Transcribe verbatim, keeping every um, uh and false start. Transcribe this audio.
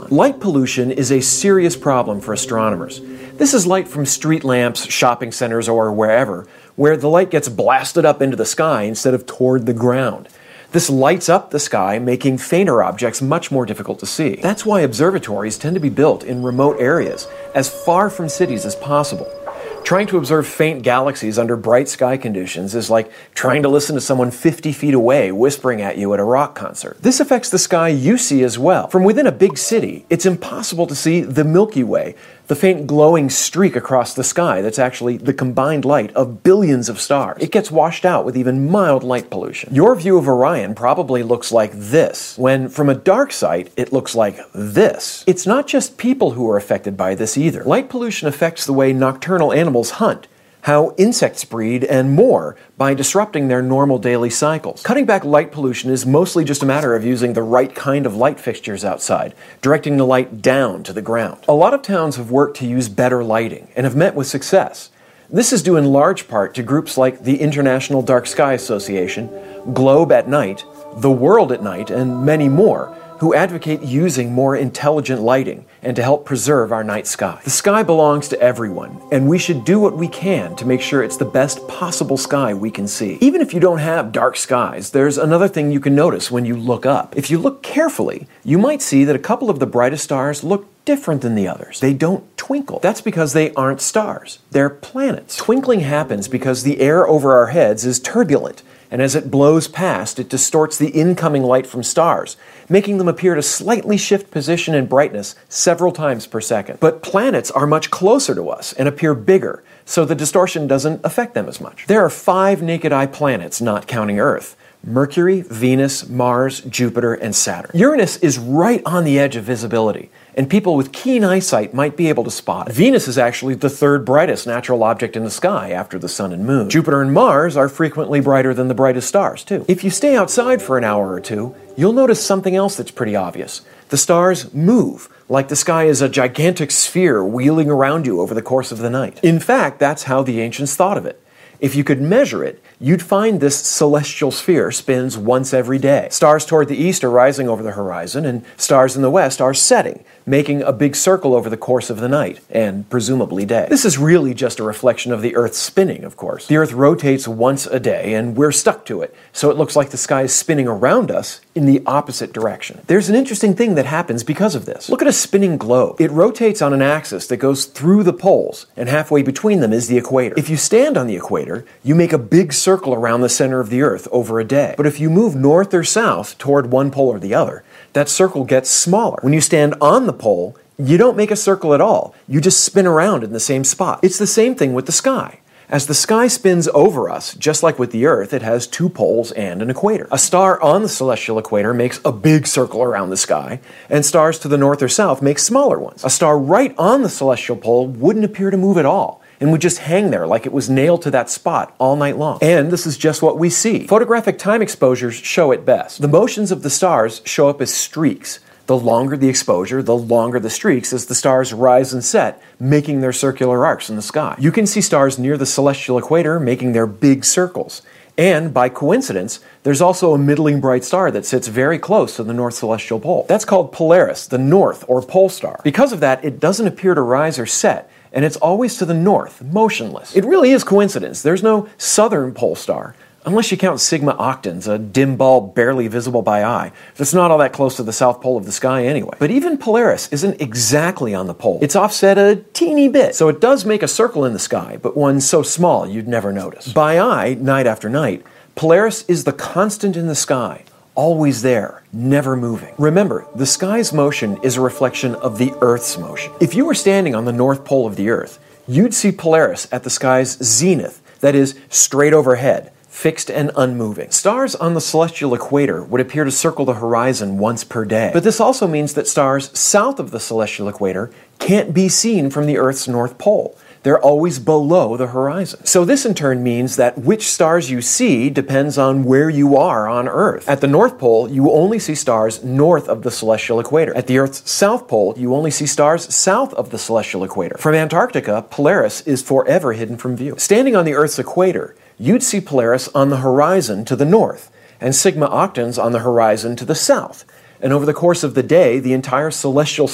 on. Light pollution is a serious problem for astronomers. This is light from street lamps, shopping centers, or wherever, where the light gets blasted up into the sky instead of toward the ground. This lights up the sky, making fainter objects much more difficult to see. That's why observatories tend to be built in remote areas, as far from cities as possible. Trying to observe faint galaxies under bright sky conditions is like trying to listen to someone fifty feet away whispering at you at a rock concert. This affects the sky you see as well. From within a big city, it's impossible to see the Milky Way, the faint glowing streak across the sky that's actually the combined light of billions of stars. It gets washed out with even mild light pollution. Your view of Orion probably looks like this, when from a dark site, it looks like this. It's not just people who are affected by this either. Light pollution affects the way nocturnal animals hunt, how insects breed, and more by disrupting their normal daily cycles. Cutting back light pollution is mostly just a matter of using the right kind of light fixtures outside, directing the light down to the ground. A lot of towns have worked to use better lighting and have met with success. This is due in large part to groups like the International Dark Sky Association, Globe at Night, The World at Night, and many more, who advocate using more intelligent lighting and to help preserve our night sky. The sky belongs to everyone, and we should do what we can to make sure it's the best possible sky we can see. Even if you don't have dark skies, there's another thing you can notice when you look up. If you look carefully, you might see that a couple of the brightest stars look different than the others. They don't twinkle. That's because they aren't stars. They're planets. Twinkling happens because the air over our heads is turbulent, and as it blows past, it distorts the incoming light from stars, making them appear to slightly shift position and brightness several times per second. But planets are much closer to us and appear bigger, so the distortion doesn't affect them as much. There are five naked-eye planets, not counting Earth: Mercury, Venus, Mars, Jupiter, and Saturn. Uranus is right on the edge of visibility, and people with keen eyesight might be able to spot it. Venus is actually the third brightest natural object in the sky after the Sun and Moon. Jupiter and Mars are frequently brighter than the brightest stars, too. If you stay outside for an hour or two, you'll notice something else that's pretty obvious. The stars move, like the sky is a gigantic sphere wheeling around you over the course of the night. In fact, that's how the ancients thought of it. If you could measure it, you'd find this celestial sphere spins once every day. Stars toward the east are rising over the horizon, and stars in the west are setting, making a big circle over the course of the night, and presumably day. This is really just a reflection of the Earth's spinning, of course. The Earth rotates once a day, and we're stuck to it, so it looks like the sky is spinning around us in the opposite direction. There's an interesting thing that happens because of this. Look at a spinning globe. It rotates on an axis that goes through the poles, and halfway between them is the equator. If you stand on the equator, you make a big circle around the center of the Earth over a day. But if you move north or south toward one pole or the other, that circle gets smaller. When you stand on the pole, you don't make a circle at all. You just spin around in the same spot. It's the same thing with the sky. As the sky spins over us, just like with the Earth, it has two poles and an equator. A star on the celestial equator makes a big circle around the sky, and stars to the north or south make smaller ones. A star right on the celestial pole wouldn't appear to move at all, and would just hang there like it was nailed to that spot all night long. And this is just what we see. Photographic time exposures show it best. The motions of the stars show up as streaks. The longer the exposure, the longer the streaks as the stars rise and set, making their circular arcs in the sky. You can see stars near the celestial equator making their big circles. And, by coincidence, there's also a middling bright star that sits very close to the north celestial pole. That's called Polaris, the north or pole star. Because of that, it doesn't appear to rise or set, and it's always to the north, motionless. It really is coincidence. There's no southern pole star, unless you count Sigma Octans, a dim ball barely visible by eye. That's not all that close to the south pole of the sky anyway. But even Polaris isn't exactly on the pole. It's offset a teeny bit, so it does make a circle in the sky, but one so small you'd never notice. By eye, night after night, Polaris is the constant in the sky, always there, never moving. Remember, the sky's motion is a reflection of the Earth's motion. If you were standing on the north pole of the Earth, you'd see Polaris at the sky's zenith, that is, straight overhead, fixed and unmoving. Stars on the celestial equator would appear to circle the horizon once per day. But this also means that stars south of the celestial equator can't be seen from the Earth's north pole. They're always below the horizon. So this in turn means that which stars you see depends on where you are on Earth. At the North Pole, you only see stars north of the celestial equator. At the Earth's South Pole, you only see stars south of the celestial equator. From Antarctica, Polaris is forever hidden from view. Standing on the Earth's equator, you'd see Polaris on the horizon to the north, and Sigma Octans on the horizon to the south. And over the course of the day, the entire celestial